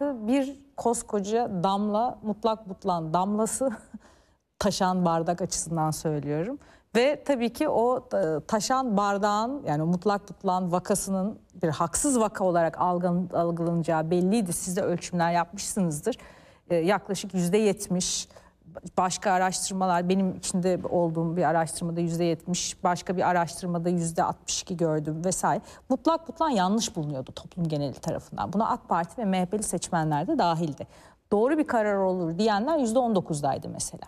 artı bir koskoca damla, mutlak butlan damlası taşan bardak açısından söylüyorum. Ve tabii ki o taşan bardağın, yani mutlak butlan vakasının bir haksız vaka olarak algılanacağı belliydi. Siz de ölçümler yapmışsınızdır. Yaklaşık %70, başka araştırmalar, benim içinde olduğum bir araştırmada %70, başka bir araştırmada %62 gördüm vesaire. Mutlak butlan yanlış bulunuyordu toplum geneli tarafından. Buna AK Parti ve MHP'li seçmenler de dahildi. Doğru bir karar olur diyenler %19'daydı mesela.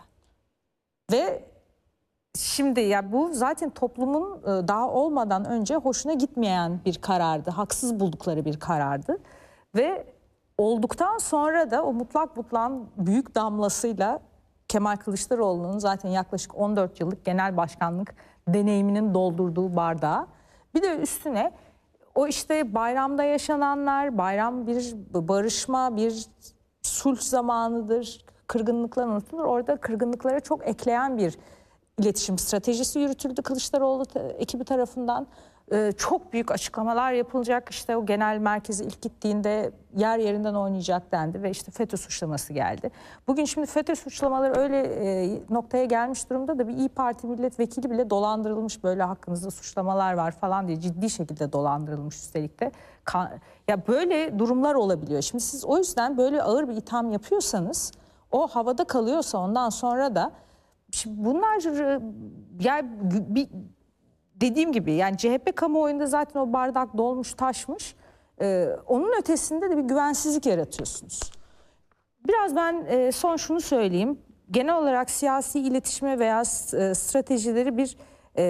Ve şimdi ya bu zaten toplumun daha olmadan önce hoşuna gitmeyen bir karardı. Haksız buldukları bir karardı. Ve olduktan sonra da o mutlak butlan büyük damlasıyla Kemal Kılıçdaroğlu'nun zaten yaklaşık 14 yıllık genel başkanlık deneyiminin doldurduğu bardağı. Bir de üstüne o işte bayramda yaşananlar, bayram bir barışma, bir sulh zamanıdır, kırgınlıklar unutulur. Orada kırgınlıklara çok ekleyen bir iletişim stratejisi yürütüldü Kılıçdaroğlu ekibi tarafından. Çok büyük açıklamalar yapılacak. İşte o genel merkezi ilk gittiğinde yer yerinden oynayacak dendi ve işte FETÖ suçlaması geldi. Bugün şimdi FETÖ suçlamaları öyle noktaya gelmiş durumda da bir İYİ Parti milletvekili bile dolandırılmış, böyle hakkınızda suçlamalar var falan diye ciddi şekilde dolandırılmış üstelik de. Ya böyle durumlar olabiliyor. Şimdi siz o yüzden böyle ağır bir itham yapıyorsanız, o havada kalıyorsa ondan sonra da şimdi bunlar yani dediğim gibi, yani CHP kamuoyunda zaten o bardak dolmuş taşmış. Onun ötesinde de bir güvensizlik yaratıyorsunuz. Biraz ben son şunu söyleyeyim. Genel olarak siyasi iletişime veya stratejileri bir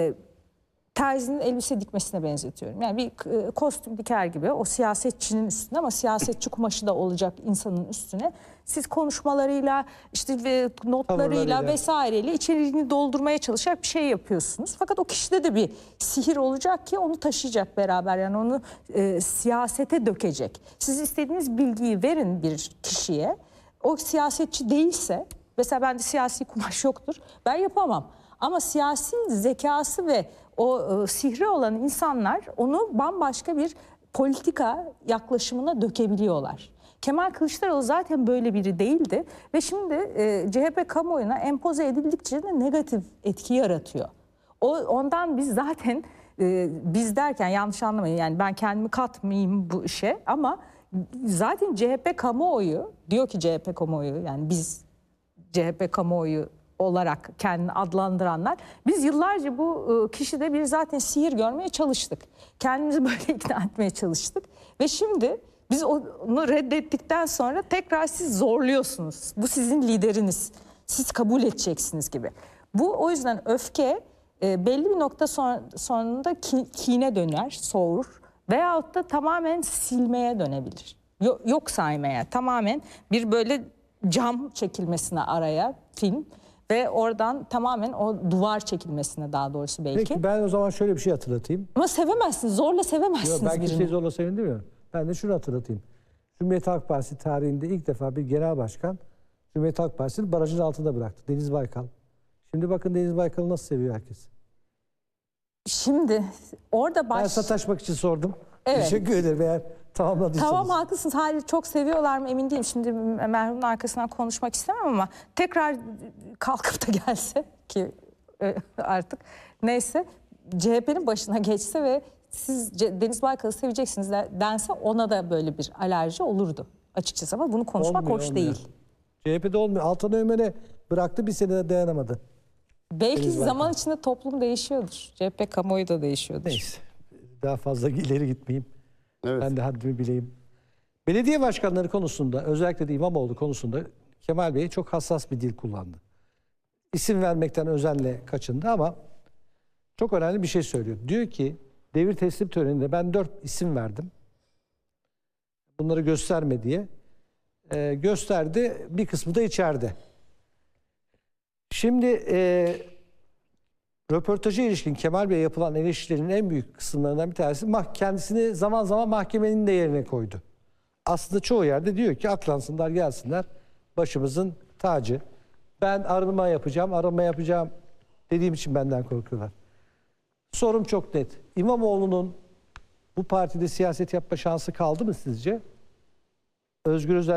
terzinin elbise dikmesine benzetiyorum. Yani bir kostüm diker gibi o siyasetçinin üstüne, ama siyasetçi kumaşı da olacak insanın üstüne. Siz konuşmalarıyla, işte notlarıyla vesaireyle içeriğini doldurmaya çalışarak bir şey yapıyorsunuz. Fakat o kişide de bir sihir olacak ki onu taşıyacak beraber, yani onu siyasete dökecek. Siz istediğiniz bilgiyi verin bir kişiye. O siyasetçi değilse, mesela bende siyasi kumaş yoktur, ben yapamam. Ama siyasi zekası ve o sihri olan insanlar onu bambaşka bir politika yaklaşımına dökebiliyorlar. Kemal Kılıçdaroğlu zaten böyle biri değildi ve şimdi CHP kamuoyuna empoze edildikçe de negatif etki yaratıyor. Ondan biz zaten biz derken yanlış anlamayın, yani ben kendimi katmayayım bu işe, ama zaten CHP kamuoyu diyor ki, CHP kamuoyu, yani biz CHP kamuoyu olarak kendini adlandıranlar, biz yıllarca bu kişide bir zaten sihir görmeye çalıştık. Kendimizi böyle ikna etmeye çalıştık ve şimdi biz onu reddettikten sonra tekrar siz zorluyorsunuz. Bu sizin lideriniz. Siz kabul edeceksiniz gibi. Bu o yüzden öfke belli bir nokta sonunda kine döner, soğur veyahut da tamamen silmeye dönebilir. Yok saymaya, tamamen bir böyle cam çekilmesine araya film ve oradan tamamen o duvar çekilmesine, daha doğrusu belki. Peki ben o zaman şöyle bir şey hatırlatayım. Ama sevemezsiniz, zorla sevemezsiniz ben birini. Ben kimseyi zorla sevin demiyorum. Ben de şunu hatırlatayım. Cumhuriyet Halk Partisi tarihinde ilk defa bir genel başkan Cumhuriyet Halk Partisi'ni barajın altında bıraktı. Deniz Baykal. Şimdi bakın Deniz Baykal'ı nasıl seviyor herkes. Şimdi orada Ben sataşmak için sordum. Evet. Teşekkür ederim eğer tamamladıysanız. Tamam, haklısınız. Hayır, çok seviyorlar mı emin değilim. Şimdi merhumun arkasından konuşmak istemem ama tekrar kalkıp da gelse ki artık neyse, CHP'nin başına geçse ve siz Deniz Baykal'ı seveceksiniz dense, ona da böyle bir alerji olurdu açıkçası, ama bunu konuşmak hoş değil. CHP'de olmuyor. Altan Ömer'e bıraktı, bir senede dayanamadı. Belki zaman içinde toplum değişiyordur. CHP kamuoyu da değişiyordur. Neyse. Daha fazla ileri gitmeyeyim. Evet. Ben de haddimi bileyim. Belediye başkanları konusunda, özellikle de İmamoğlu konusunda Kemal Bey çok hassas bir dil kullandı. İsim vermekten özenle kaçındı ama çok önemli bir şey söylüyor. Diyor ki devir teslim töreninde ben 4 isim verdim. Bunları gösterme diye. Gösterdi. Bir kısmı da içeride. Şimdi röportaja ilişkin Kemal Bey'e yapılan eleştirilerin en büyük kısımlarından bir tanesi kendisini zaman zaman mahkemenin de yerine koydu. Aslında çoğu yerde diyor ki aklansınlar gelsinler, başımızın tacı. Ben arama yapacağım dediğim için benden korkuyorlar. Sorum çok net. İmamoğlu'nun bu partide siyaset yapma şansı kaldı mı sizce? Özgür Özel